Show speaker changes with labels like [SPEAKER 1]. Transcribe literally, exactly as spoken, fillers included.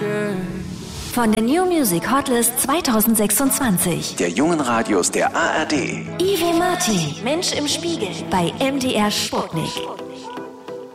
[SPEAKER 1] Von der New Music Hotlist zwanzig sechsundzwanzig.
[SPEAKER 2] Der jungen Radios der A R D.
[SPEAKER 1] Ivo Marti, Mensch im Spiegel bei M D R Sputnik.